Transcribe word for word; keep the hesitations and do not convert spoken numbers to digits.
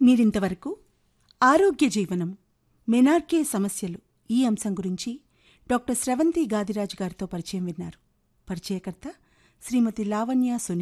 మీరింతవరకు ఆరోగ్య జీవనం మెనార్కే సమస్యలు ఈ అంశం గురించి డాక్టర్ స్రవంతి గాదిరాజు గారితో పరిచయం విన్నారు. పరిచయకర్త శ్రీమతి లావణ్య సునీల్.